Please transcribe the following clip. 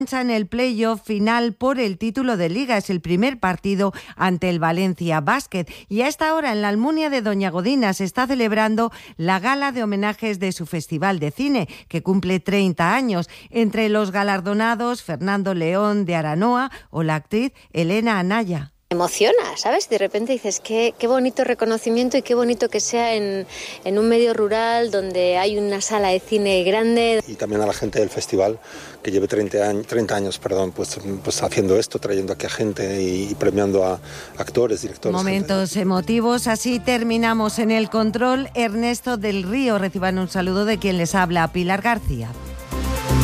en el playoff final por el título de Liga. Es el primer partido ante el Valencia Basket. Y a esta hora en la Almunia de Doña Godina se está celebrando la gala de homenajes de su Festival de Cine, que cumple 30 años. Entre los galardonados, Fernando León de Aranoa o la actriz Elena Anaya. Emociona, ¿sabes? De repente dices, qué bonito reconocimiento y qué bonito que sea en un medio rural donde hay una sala de cine grande. Y también a la gente del festival que lleve 30 años, pues haciendo esto, trayendo aquí a gente y premiando a actores, directores. Momentos emotivos, así terminamos en el control. Ernesto del Río, reciban un saludo de quien les habla, Pilar García.